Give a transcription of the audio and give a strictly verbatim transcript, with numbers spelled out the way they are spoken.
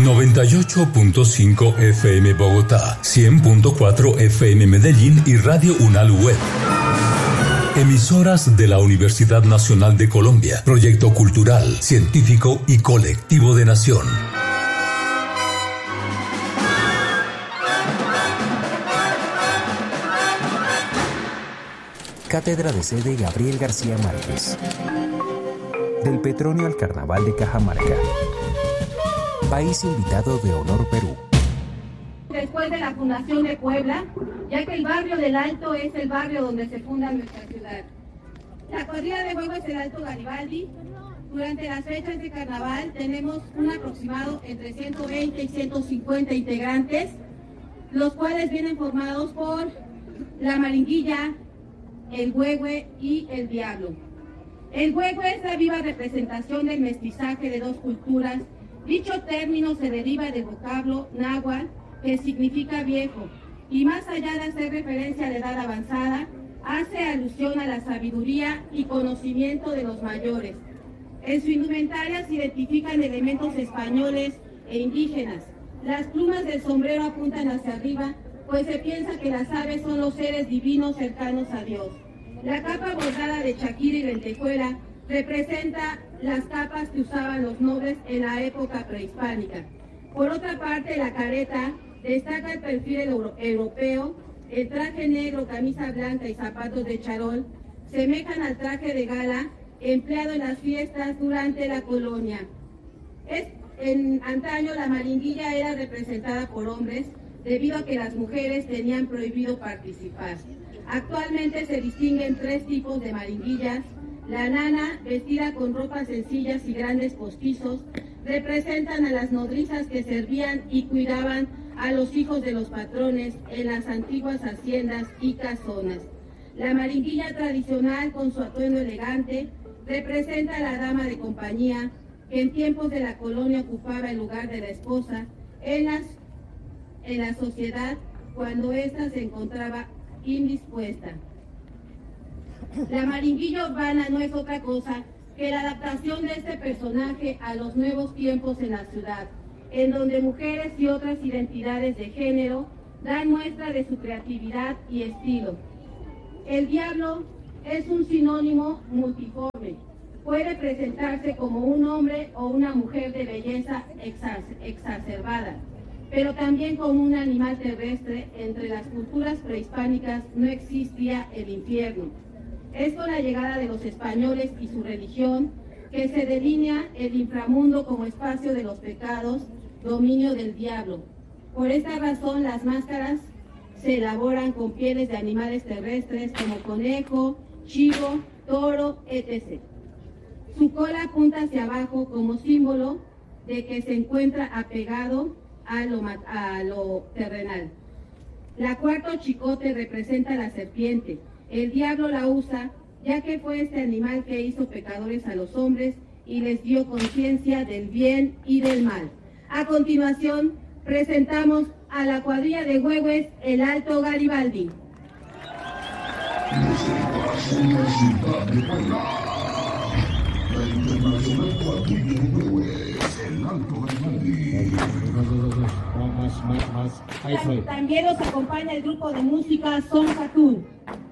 noventa y ocho punto cinco F M Bogotá, cien punto cuatro F M Medellín y Radio Unal Web. Emisoras de la Universidad Nacional de Colombia, proyecto cultural, científico y colectivo de nación. Cátedra de sede Gabriel García Márquez. Del Petronio al Carnaval de Cajamarca. País invitado de honor Perú. Después de la fundación de Puebla, ya que el barrio del Alto es el barrio donde se funda nuestra ciudad. La cuadrilla de juego es el Alto Garibaldi. Durante las fechas de carnaval tenemos un aproximado entre ciento veinte y ciento cincuenta integrantes, los cuales vienen formados por la Maringuilla, el Huehue y el Diablo. El Huehue es la viva representación del mestizaje de dos culturas. Dicho término se deriva del vocablo náhuatl, que significa viejo, y más allá de hacer referencia a la edad avanzada, hace alusión a la sabiduría y conocimiento de los mayores. En su indumentaria se identifican elementos españoles e indígenas. Las plumas del sombrero apuntan hacia arriba, pues se piensa que las aves son los seres divinos cercanos a Dios. La capa bordada de chaquira y lentejuela representa las capas que usaban los nobles en la época prehispánica. Por otra parte, la careta destaca el perfil euro europeo. El traje negro, camisa blanca y zapatos de charol semejan al traje de gala empleado en las fiestas durante la colonia. Es, en antaño la maringuilla era representada por hombres debido a que las mujeres tenían prohibido participar. Actualmente se distinguen tres tipos de maringuillas. La nana, vestida con ropas sencillas y grandes postizos, representan a las nodrizas que servían y cuidaban a los hijos de los patrones en las antiguas haciendas y casonas. La maringuilla tradicional, con su atuendo elegante, representa a la dama de compañía, que en tiempos de la colonia ocupaba el lugar de la esposa en, las, en la sociedad cuando ésta se encontraba indispuesta. La maringuilla urbana no es otra cosa que la adaptación de este personaje a los nuevos tiempos en la ciudad, en donde mujeres y otras identidades de género dan muestra de su creatividad y estilo. El diablo es un sinónimo multiforme. Puede presentarse como un hombre o una mujer de belleza exacerbada, pero también como un animal terrestre. Entre las culturas prehispánicas no existía el infierno. Es con la llegada de los españoles y su religión que se delinea el inframundo como espacio de los pecados, dominio del diablo. Por esta razón, las máscaras se elaboran con pieles de animales terrestres como conejo, chivo, toro, etcétera. Su cola apunta hacia abajo como símbolo de que se encuentra apegado a lo, a lo terrenal. La cuarto chicote representa a la serpiente. El diablo la usa, ya que fue este animal que hizo pecadores a los hombres y les dio conciencia del bien y del mal. A continuación, presentamos a la cuadrilla de huehues, el Alto Garibaldi. También nos acompaña el grupo de música Son Catún.